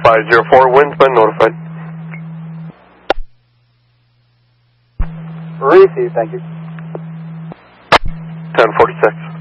504, wind's been notified. Receive, thank you. 1046.